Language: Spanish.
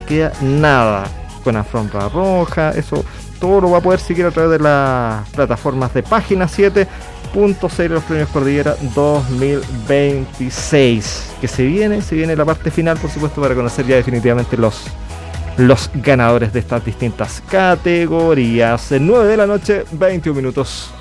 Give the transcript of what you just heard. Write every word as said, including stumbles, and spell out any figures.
queda nada. Con alfombra roja, eso todo lo va a poder seguir a través de las plataformas de Página siete punto c l los premios Cordillera dos mil veintiséis. Que se viene, se viene la parte final, por supuesto, para conocer ya definitivamente los, los ganadores de estas distintas categorías. nueve de la noche, veintiún minutos.